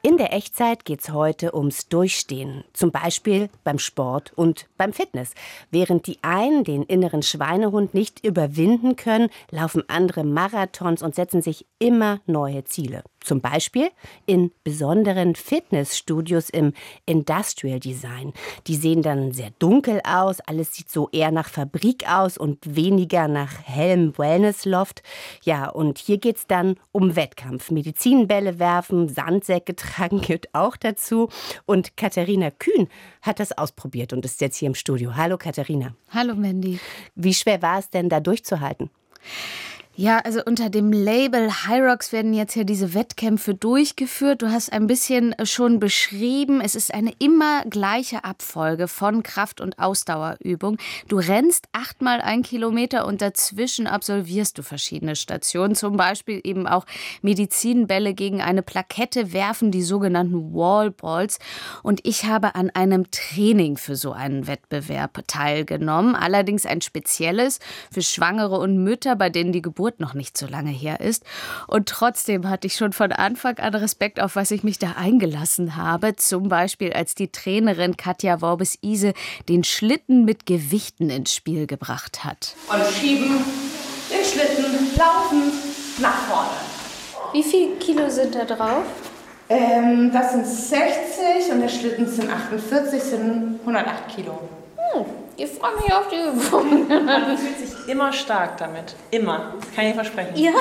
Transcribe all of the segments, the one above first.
In der Echtzeit geht es heute ums Durchstehen, zum Beispiel beim Sport und beim Fitness. Während die einen den inneren Schweinehund nicht überwinden können, laufen andere Marathons und setzen sich immer neue Ziele. Zum Beispiel in besonderen Fitnessstudios im Industrial Design. Die sehen dann sehr dunkel aus, alles sieht so eher nach Fabrik aus und weniger nach hellem Wellnessloft. Ja, und hier geht es dann um Wettkampf. Medizinbälle werfen, Sandsäcke tragen gehört auch dazu. Und Katharina Kühn hat das ausprobiert und ist jetzt hier im Studio. Hallo Katharina. Hallo Mandy. Wie schwer war es denn, da durchzuhalten? Ja, also unter dem Label HYROX werden jetzt hier diese Wettkämpfe durchgeführt. Du hast ein bisschen schon beschrieben, es ist eine immer gleiche Abfolge von Kraft- und Ausdauerübung. Du rennst 8-mal 1 Kilometer und dazwischen absolvierst du verschiedene Stationen. Zum Beispiel eben auch Medizinbälle gegen eine Plakette werfen, die sogenannten Wallballs. Und ich habe an einem Training für so einen Wettbewerb teilgenommen. Allerdings ein spezielles für Schwangere und Mütter, bei denen die Geburt noch nicht so lange her ist. Und trotzdem hatte ich schon von Anfang an Respekt, auf was ich mich da eingelassen habe. Zum Beispiel, als die Trainerin Katja Worbes-Ise den Schlitten mit Gewichten ins Spiel gebracht hat. Und schieben den Schlitten, laufen nach vorne. Wie viel Kilo sind da drauf? Das sind 60 und der Schlitten sind 48, sind 108 Kilo. Ich freue mich auf die Übung. Man fühlt sich immer stark damit. Immer. Das kann ich versprechen. Ja.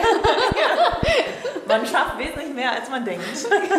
Man schafft wesentlich mehr, als man denkt.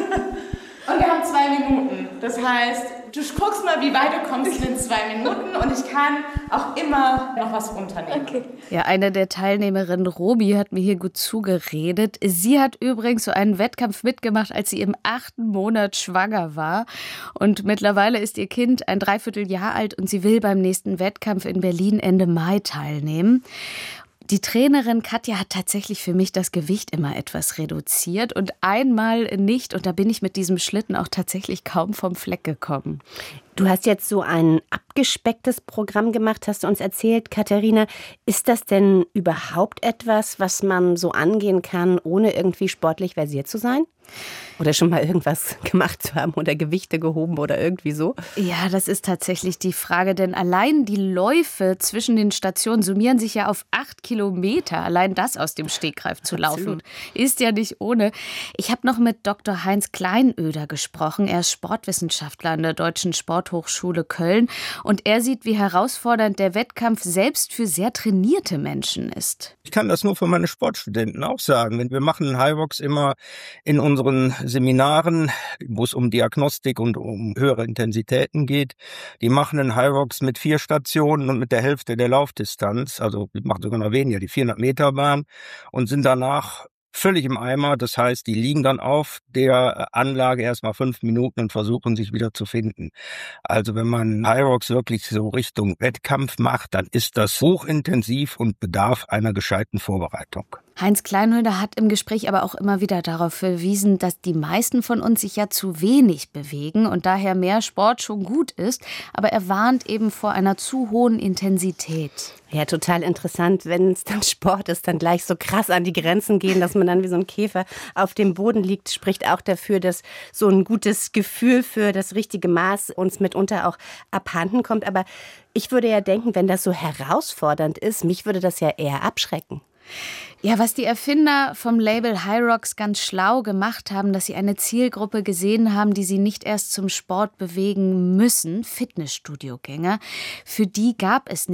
Und wir haben 2 Minuten. Das heißt, du guckst mal, wie weit du kommst in 2 Minuten und ich kann auch immer noch was unternehmen. Okay. Ja, eine der Teilnehmerinnen, Robi, hat mir hier gut zugeredet. Sie hat übrigens so einen Wettkampf mitgemacht, als sie im 8. Monat schwanger war. Und mittlerweile ist ihr Kind ein Dreivierteljahr alt und sie will beim nächsten Wettkampf in Berlin Ende Mai teilnehmen. Die Trainerin Katja hat tatsächlich für mich das Gewicht immer etwas reduziert und einmal nicht. Und da bin ich mit diesem Schlitten auch tatsächlich kaum vom Fleck gekommen. Du hast jetzt so ein abgespecktes Programm gemacht, hast du uns erzählt, Katharina. Ist das denn überhaupt etwas, was man so angehen kann, ohne irgendwie sportlich versiert zu sein? Oder schon mal irgendwas gemacht zu haben oder Gewichte gehoben oder irgendwie so? Ja, das ist tatsächlich die Frage, denn allein die Läufe zwischen den Stationen summieren sich ja auf 8 Kilometer. Allein das aus dem Stegreif zu laufen, Absolut. ist ja nicht ohne. Ich habe noch mit Dr. Heinz Kleinöder gesprochen. Er ist Sportwissenschaftler an der Deutschen Sporthochschule Köln und er sieht, wie herausfordernd der Wettkampf selbst für sehr trainierte Menschen ist. Ich kann das nur für meine Sportstudenten auch sagen. Wir machen HYROX immer in unseren Seminaren, wo es um Diagnostik und um höhere Intensitäten geht. Die machen einen HYROX mit 4 Stationen und mit der Hälfte der Laufdistanz. Also wir machen sogar noch weniger, die 400-Meter-Bahn und sind danach völlig im Eimer. Das heißt, die liegen dann auf der Anlage erstmal 5 Minuten und versuchen sich wieder zu finden. Also wenn man HYROX wirklich so Richtung Wettkampf macht, dann ist das hochintensiv und bedarf einer gescheiten Vorbereitung. Heinz Kleinöder hat im Gespräch aber auch immer wieder darauf verwiesen, dass die meisten von uns sich ja zu wenig bewegen und daher mehr Sport schon gut ist. Aber er warnt eben vor einer zu hohen Intensität. Ja, total interessant, wenn es dann Sport ist, dann gleich so krass an die Grenzen gehen, dass man dann wie so ein Käfer auf dem Boden liegt, spricht auch dafür, dass so ein gutes Gefühl für das richtige Maß uns mitunter auch abhanden kommt. Aber ich würde ja denken, wenn das so herausfordernd ist, mich würde das ja eher abschrecken. Ja, was die Erfinder vom Label HYROX ganz schlau gemacht haben, dass sie eine Zielgruppe gesehen haben, die sie nicht erst zum Sport bewegen müssen, Fitnessstudiogänger. Für die gab es